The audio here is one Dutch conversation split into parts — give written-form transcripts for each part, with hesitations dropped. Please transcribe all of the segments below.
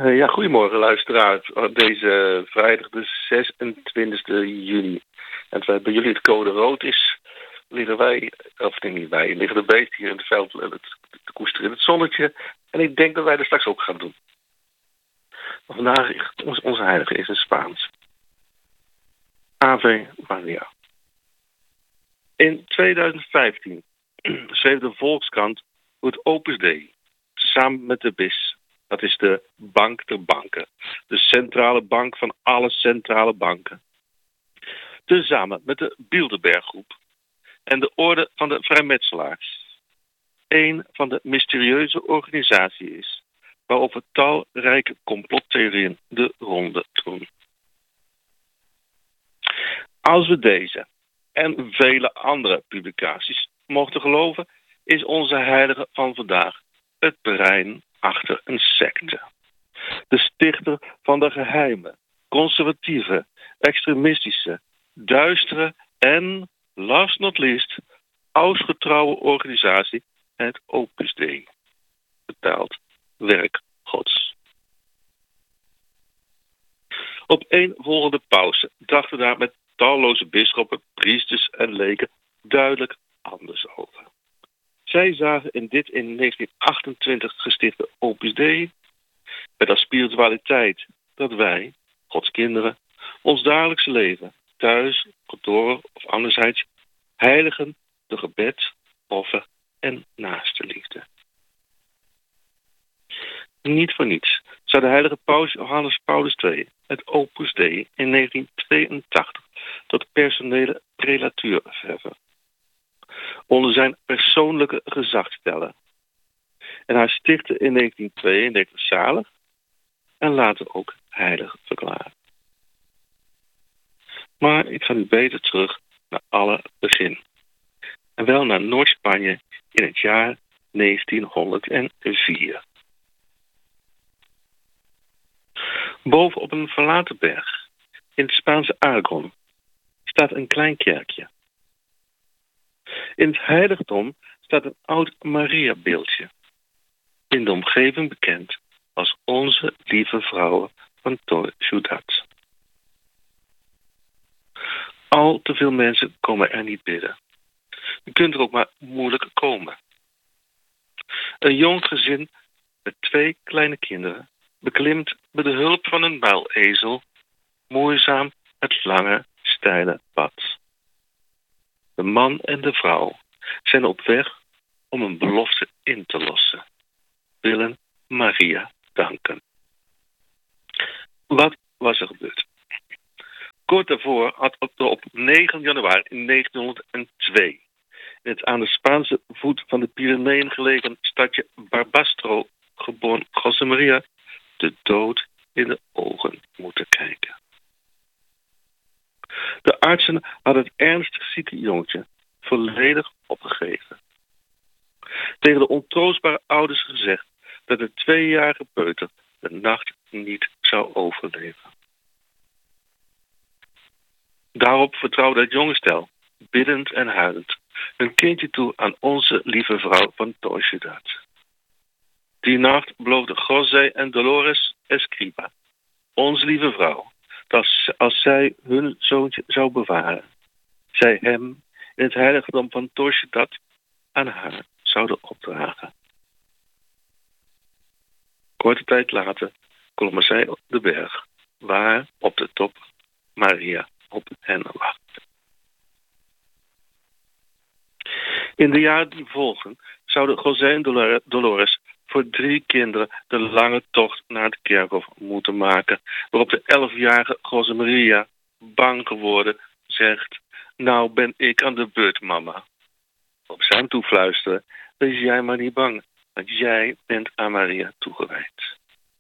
Ja, goedemorgen luisteraars. Deze vrijdag de 26e juni. En bij jullie het code rood is, liggen wij, of nee, niet wij, liggen de beesten hier in het veld te koesteren in het zonnetje. En ik denk dat wij dat straks ook gaan doen. Maar vandaag, onze heilige is in Spaans. Ave Maria. In 2015 schreef de Volkskrant hoe het Opus Dei, samen met de BIS, dat is de Bank der Banken, de centrale bank van alle centrale banken, tezamen met de Bilderberggroep en de Orde van de Vrijmetselaars, een van de mysterieuze organisaties is waarover talrijke complottheorieën de ronde doen. Als we deze en vele andere publicaties mochten geloven, is onze heilige van vandaag het brein achter een secte. De stichter van de geheime, conservatieve, extremistische, duistere en, last not least, ausgetrouwe organisatie, het Opus Dei. Betaald werk Gods. Op een volgende pauze dachten daar met talloze bisschoppen, priesters en leken duidelijk anders over. Zij zagen in dit in 1928 gestichte Opus Dei met als spiritualiteit dat wij, Gods kinderen, ons dagelijkse leven, thuis, kantoor of anderzijds, heiligen de gebed, offer en naaste liefde. Niet voor niets zou de heilige paus Johannes Paulus II het Opus Dei in 1982 tot personele prelatuur verheffen. Onder zijn persoonlijke gezag stellen. En hij stichtte in 1992 zalig en later ook heilig verklaren. Maar ik ga nu beter terug naar alle begin. En wel naar Noord-Spanje in het jaar 1904. Boven op een verlaten berg, in het Spaanse Aragon, staat een klein kerkje. In het heiligdom staat een oud Maria-beeldje, in de omgeving bekend als Onze Lieve Vrouw van Ciudad. Al te veel mensen komen er niet bidden. Je kunt er ook maar moeilijk komen. Een jong gezin met 2 kleine kinderen beklimt met de hulp van een muilezel moeizaam het lange, steile pad. De man en de vrouw zijn op weg om een belofte in te lossen. Willen Maria danken. Wat was er gebeurd? Kort daarvoor had op 9 januari 1902 in het aan de Spaanse voet van de Pyreneeën gelegen stadje Barbastro geboren José Maria de dood in de ogen moeten kijken. De artsen hadden het ernstig zieke jongetje volledig opgegeven. Tegen de ontroostbare ouders gezegd dat de 2-jarige peuter de nacht niet zou overleven. Daarop vertrouwde het jonge stel, biddend en huilend, hun kindje toe aan Onze Lieve Vrouw van Ciudad. Die nacht beloofden José en Dolores Escriba, Onze Lieve Vrouw, dat als zij hun zoontje zou bewaren, zij hem in het heiligdom van Ciudad aan haar zouden opdragen. Korte tijd later klommen zij op de berg, waar op de top Maria op hen wacht. In de jaren die volgen zouden José en Dolores voor 3 kinderen de lange tocht naar het kerkhof moeten maken, waarop de 11-jarige José Maria, bang geworden, zegt: nou ben ik aan de beurt, mama. Op zijn toefluisteren: wees jij maar niet bang, want jij bent aan Maria toegewijd.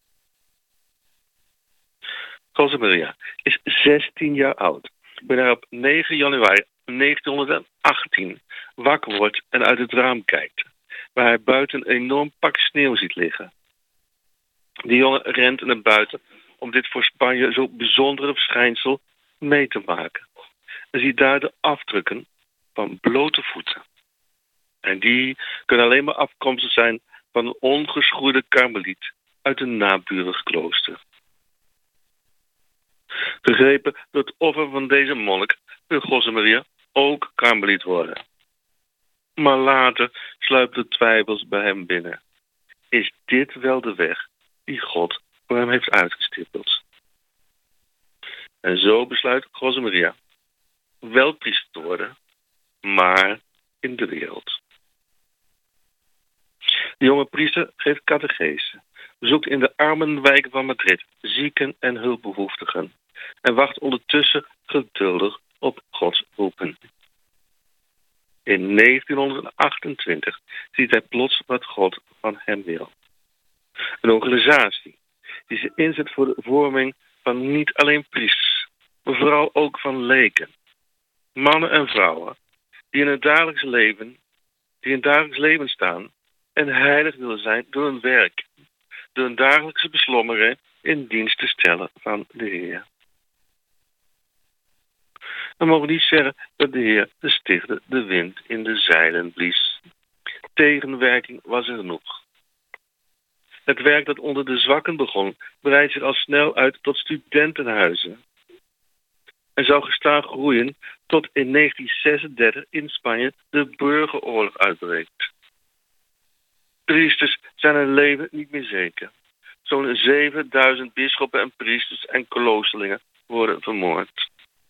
José Maria is 16 jaar oud, wanneer hij op 9 januari 1918 wakker wordt en uit het raam kijkt, waar hij buiten een enorm pak sneeuw ziet liggen. De jongen rent naar buiten om dit voor Spanje zo bijzondere verschijnsel mee te maken. En ziet daar de afdrukken van blote voeten. En die kunnen alleen maar afkomstig zijn van een ongeschoeide karmeliet uit een naburig klooster. Gegrepen door het offer van deze monnik wil Josemaria ook karmeliet worden. Maar later sluipen de twijfels bij hem binnen. Is dit wel de weg die God voor hem heeft uitgestippeld? En zo besluit Josemaria wel priester te worden, maar in de wereld. De jonge priester geeft catechese, bezoekt in de armenwijken van Madrid zieken en hulpbehoeftigen en wacht ondertussen geduldig op Gods roepen. In 1928 ziet hij plots wat God van hem wil. Een organisatie die zich inzet voor de vorming van niet alleen priesters, maar vooral ook van leken. Mannen en vrouwen die in het dagelijks leven staan en heilig willen zijn door hun werk, door hun dagelijkse beslommeringen in dienst te stellen van de Heer. We mogen niet zeggen dat de Heer de stichter de wind in de zeilen blies. Tegenwerking was er genoeg. Het werk dat onder de zwakken begon, breidt zich al snel uit tot studentenhuizen. En zou gestaag groeien tot in 1936 in Spanje de burgeroorlog uitbreekt. Priesters zijn hun leven niet meer zeker. Zo'n 7000 bisschoppen en priesters en kloosterlingen worden vermoord.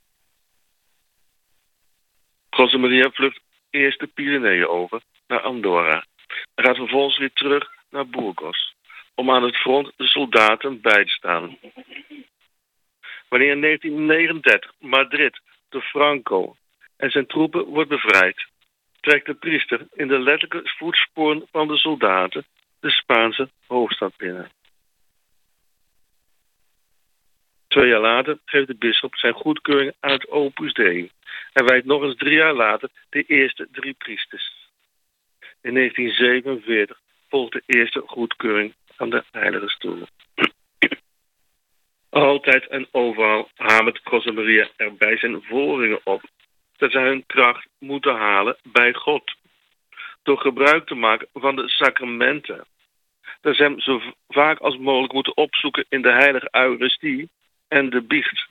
Josemaria vlucht eerst de Pyreneeën over naar Andorra en gaat vervolgens weer terug naar Burgos om aan het front de soldaten bij te staan. Wanneer in 1939 Madrid door Franco en zijn troepen wordt bevrijd, trekt de priester in de letterlijke voetsporen van de soldaten de Spaanse hoofdstad binnen. 2 jaar later geeft de bisschop zijn goedkeuring aan het Opus Dei en wijdt nog eens 3 jaar later de eerste 3 priesters. In 1947 volgt de eerste goedkeuring aan de Heilige Stoel. Altijd en overal hamert Josemaria er bij zijn volgelingen op dat zij hun kracht moeten halen bij God, door gebruik te maken van de sacramenten. Dat ze hem zo vaak als mogelijk moeten opzoeken in de heilige Eucharistie en de biecht.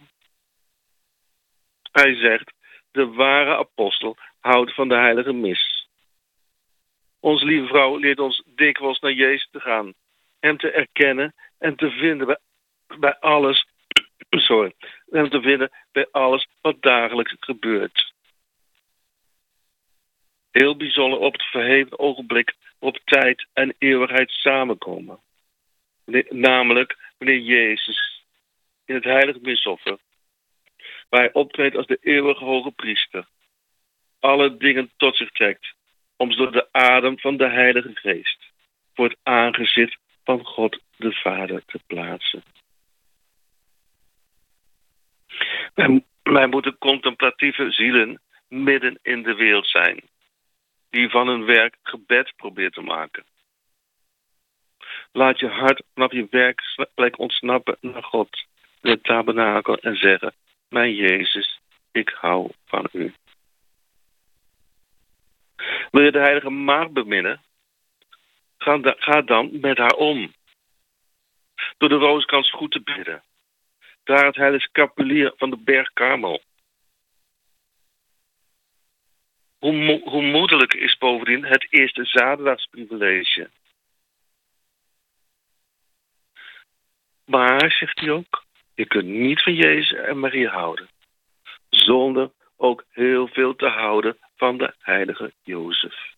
Hij zegt, de ware apostel houdt van de heilige mis. Onze lieve vrouw leert ons dikwijls naar Jezus te gaan, hem te erkennen en te vinden bij alles, hem te vinden bij alles wat dagelijks gebeurt. Heel bijzonder op het verheven ogenblik waarop tijd en eeuwigheid samenkomen. Namelijk wanneer Jezus in het heilige misoffer, waar hij optreedt als de eeuwige hoge priester, alle dingen tot zich trekt, om ze door de adem van de Heilige Geest voor het aangezicht van God de Vader te plaatsen. Wij moeten contemplatieve zielen midden in de wereld zijn, die van hun werk gebed probeert te maken. Laat je hart vanaf je werkplek ontsnappen naar God, de tabernakel, en zeggen, mijn Jezus, ik hou van u. Wil je de heilige maagd beminnen? Ga dan met haar om. Door de rozenkrans goed te bidden. Draag het heilige scapulier van de berg Karmel. Hoe moedelijk is bovendien het eerste zaterdagsprivilege. Maar, zegt hij ook, je kunt niet van Jezus en Maria houden, zonder ook heel veel te houden van de heilige Jozef.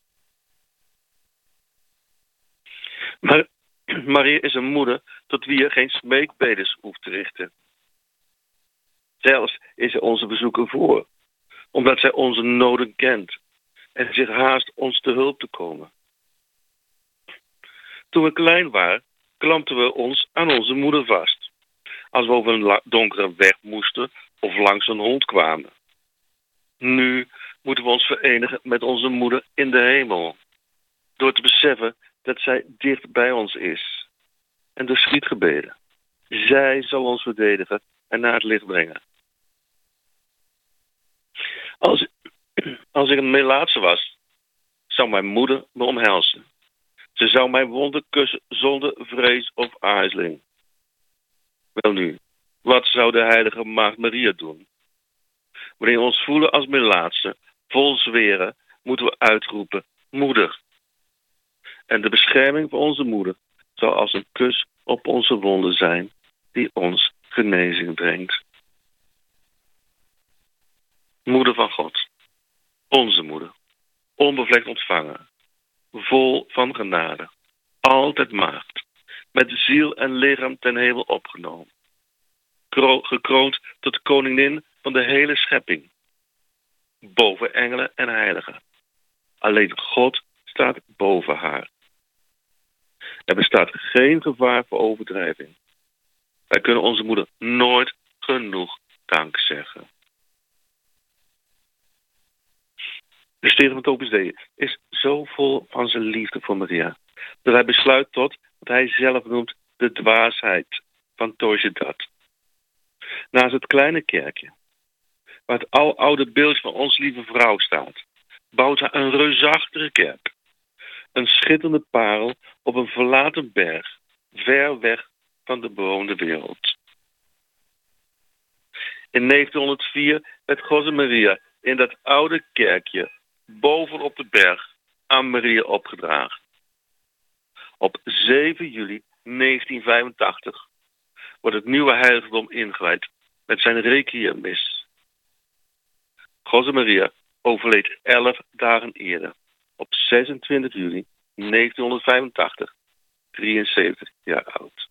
Maar Maria is een moeder tot wie je geen smeekbedes hoeft te richten. Zelfs is zij onze bezoeker voor, omdat zij onze noden kent en zich haast ons te hulp te komen. Toen we klein waren, klampten we ons aan onze moeder vast, als we over een donkere weg moesten of langs een hond kwamen. Nu moeten we ons verenigen met onze moeder in de hemel, door te beseffen dat zij dicht bij ons is. En door schietgebeden. Zij zal ons verdedigen en naar het licht brengen. Als ik een melaatse was, zou mijn moeder me omhelzen. Ze zou mijn wonden kussen zonder vrees of aarzeling. Welnu, wat zou de heilige Maagd Maria doen? Wanneer we ons voelen als melaatse, vol zweren, moeten we uitroepen, moeder. En de bescherming van onze moeder zal als een kus op onze wonden zijn, die ons genezing brengt. Moeder van God, onze moeder, onbevlekt ontvangen, vol van genade, altijd maagd, met ziel en lichaam ten hemel opgenomen, gekroond tot koningin van de hele schepping, boven engelen en heiligen. Alleen God staat boven haar. Er bestaat geen gevaar voor overdrijving. Wij kunnen onze moeder nooit genoeg dank zeggen. De stichter van het Opus Dei is zo vol van zijn liefde voor Maria, dat hij besluit tot wat hij zelf noemt de dwaasheid van Torgedat. Naast het kleine kerkje, waar het oude beeld van ons lieve vrouw staat, bouwt hij een reusachtige kerk. Een schitterende parel op een verlaten berg, ver weg van de bewoonde wereld. In 1904 werd José Maria in dat oude kerkje bovenop de berg aan Maria opgedragen. Op 7 juli 1985 wordt het nieuwe heiligdom ingewijd met zijn requiemmis. José Maria overleed 11 dagen eerder, op 26 juli 1985, 73 jaar oud.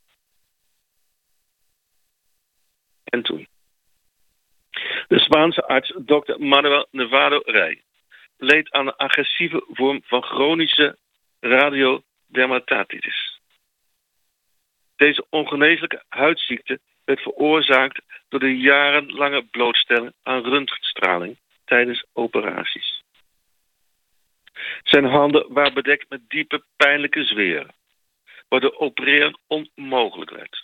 En toen? De Spaanse arts Dr. Manuel Nevado Rey leed aan een agressieve vorm van chronische radiodermatitis. Deze ongeneeslijke huidziekte werd veroorzaakt door de jarenlange blootstelling aan röntgenstraling tijdens operaties. Zijn handen waren bedekt met diepe, pijnlijke zweren, waardoor opereren onmogelijk werd.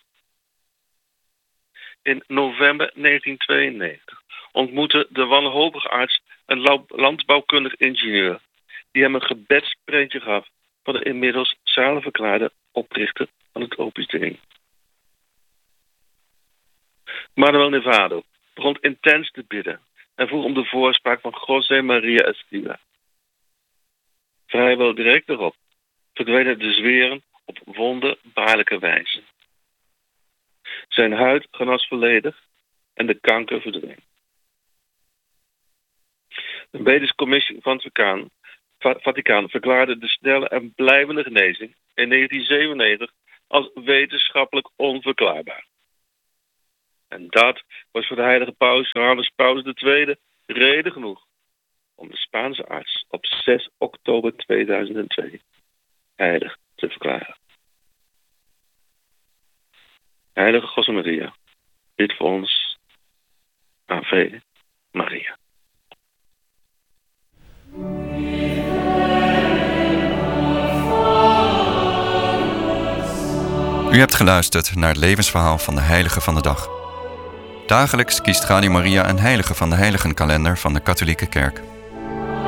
In november 1992 ontmoette de wanhopige arts een landbouwkundig ingenieur die hem een gebedsprentje gaf van de inmiddels zalig verklaarde oprichter van het Opus Dei. Manuel Nevado begon intens te bidden en vroeg om de voorspraak van José Maria Escrivá. Vrijwel direct erop verdwenen de zweren op wonderbaarlijke wijze. Zijn huid genas volledig en de kanker verdween. De medische commissie van het Vaticaan verklaarde de snelle en blijvende genezing in 1997 als wetenschappelijk onverklaarbaar. En dat was voor de heilige paus Johannes Paulus II reden genoeg om de Spaanse arts op 6 oktober 2002 heilig te verklaren. Heilige José Maria, bid voor ons. Ave Maria. U hebt geluisterd naar het levensverhaal van de heilige van de dag. Dagelijks kiest Radio Maria een heilige van de heiligenkalender van de katholieke kerk.